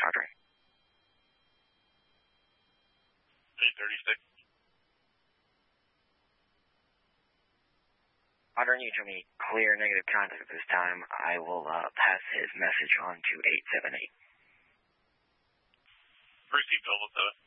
Audrey. 836. Audrey, you told me clear negative contact at this time. I will pass his message on to 878. Received, Alpha 7.